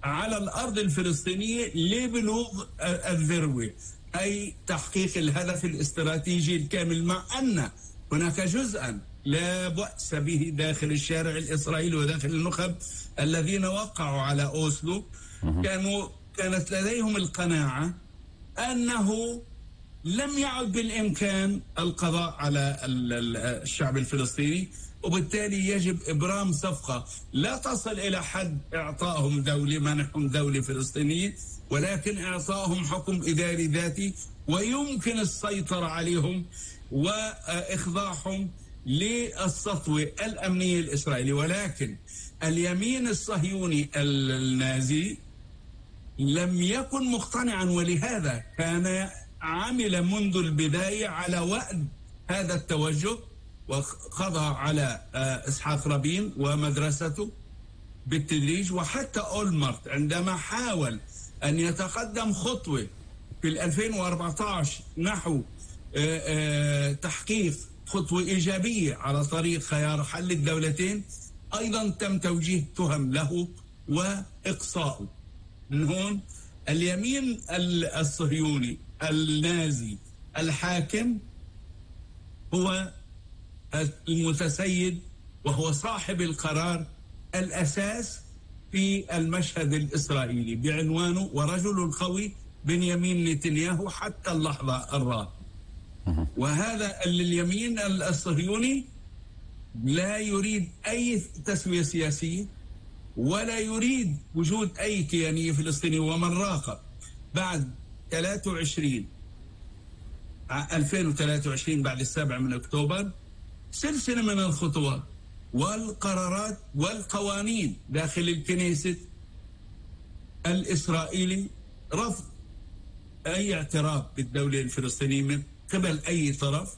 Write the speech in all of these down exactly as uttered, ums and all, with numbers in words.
على الأرض الفلسطينية لبلوغ الذروة، أي تحقيق الهدف الاستراتيجي الكامل، مع أن هناك جزءا لا بأس به داخل الشارع الإسرائيلي وداخل النخب الذين وقعوا على أوسلو. كانوا كانت لديهم القناعة أنه لم يعد بالإمكان القضاء على الشعب الفلسطيني، وبالتالي يجب إبرام صفقة لا تصل إلى حد إعطائهم دولة، منحهم دولة فلسطينية، ولكن إعطائهم حكم إداري ذاتي ويمكن السيطرة عليهم وإخضاعهم للسطوة الأمنية الإسرائيلية. ولكن اليمين الصهيوني النازي لم يكن مقتنعا، ولهذا كان عمل منذ البداية على وأد هذا التوجه، وقضى على إسحاق رابين ومدرسته بالتدريج. وحتى أولمرت عندما حاول أن يتقدم خطوة في ألفين وأربعة عشر نحو تحقيق خطوة إيجابية على طريق خيار حل الدولتين، أيضا تم توجيه تهم له وإقصاؤه. من هون اليمين الصهيوني النازي الحاكم هو المتسيد وهو صاحب القرار الأساس في المشهد الإسرائيلي بعنوانه ورجل القوي بنيامين نتنياهو حتى اللحظة الراهنة. وهذا اليمين الصهيوني لا يريد أي تسوية سياسية ولا يريد وجود أي كيانية فلسطينية. ومن راقب بعد ثلاثة وعشرين ألفين وثلاثة وعشرين بعد السابع من أكتوبر سلسلة من الخطوات والقرارات والقوانين داخل الكنيسة الإسرائيلي، رفض أي اعتراف بالدولة الفلسطينية من قبل أي طرف،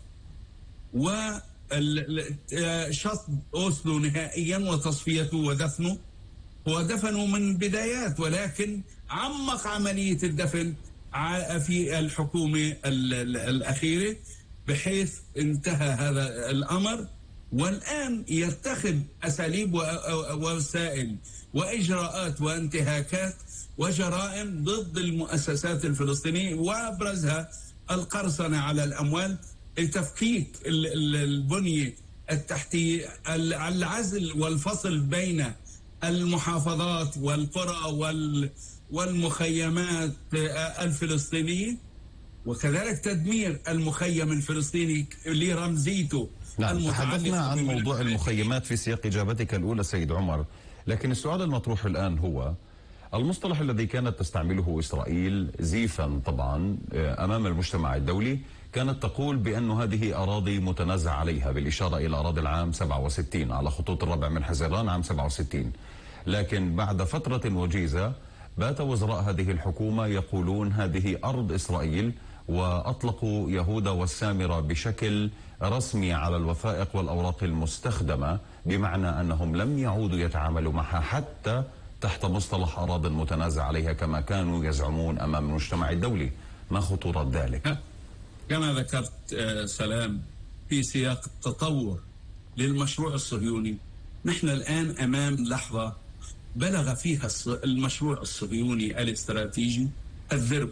وشطب أوسلو نهائيا وتصفيته ودفنه. هو دفنه من بدايات، ولكن عمق عملية الدفن في الحكومة الأخيرة بحيث انتهى هذا الأمر، والآن يتخذ أساليب ووسائل وإجراءات وانتهاكات وجرائم ضد المؤسسات الفلسطينية، وأبرزها القرصنة على الأموال لتفكيك البنية التحتية، العزل والفصل بين المحافظات والقرى والمخيمات الفلسطينية، وكذلك تدمير المخيم الفلسطيني لرمزيته. نعم، تحدثنا عن موضوع المخيمات في سياق إجابتك الأولى سيد عمر، لكن السؤال المطروح الآن هو المصطلح الذي كانت تستعمله إسرائيل زيفا طبعا أمام المجتمع الدولي، كانت تقول بأن هذه أراضي متنازع عليها، بالإشارة إلى أراضي العام سبعة وستين على خطوط الربع من حزيران عام سبعة وستين. لكن بعد فترة وجيزة بات وزراء هذه الحكومة يقولون هذه أرض إسرائيل، وأطلقوا يهودا والسامرة بشكل رسمي على الوثائق والأوراق المستخدمة، بمعنى أنهم لم يعودوا يتعاملوا معها حتى تحت مصطلح أراضٍ متنازع عليها كما كانوا يزعمون أمام المجتمع الدولي. ما خطورة ذلك؟ كما ذكرت سلام، في سياق التطور للمشروع الصهيوني نحن الآن أمام لحظة بلغ فيها المشروع الصهيوني الاستراتيجي الذروة،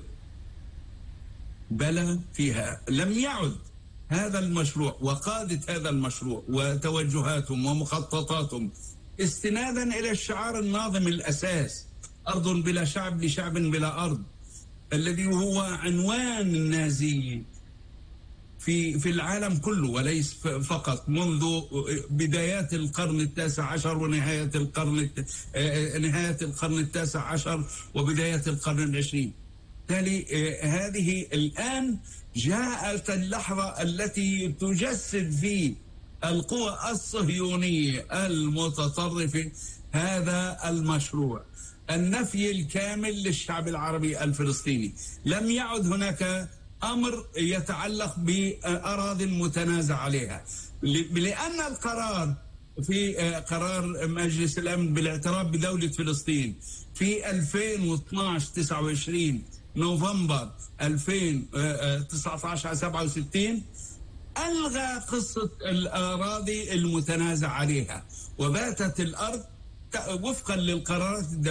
بلغ فيها. لم يعد هذا المشروع وقادة هذا المشروع وتوجهاتهم ومخططاتهم استنادا إلى الشعار الناظم الأساس أرض بلا شعب لشعب بلا أرض، الذي هو عنوان النازيين في في العالم كله وليس فقط منذ بدايات القرن التاسع عشر ونهاية القرن نهاية القرن التاسع عشر وبداية القرن العشرين. بالتالي هذه الآن جاءت اللحظة التي تجسد في القوى الصهيونية المتطرفة هذا المشروع، النفي الكامل للشعب العربي الفلسطيني. لم يعد هناك أمر يتعلق بأراضي متنازع عليها، لأن القرار في قرار مجلس الأمن بالاعتراف بدولة فلسطين في ألفين واثناشر تسعة وعشرين نوفمبر ألفين وتسعة عشر سبعة وستين ألغى قصة الأراضي المتنازع عليها، وباتت الأرض وفقا للقرارات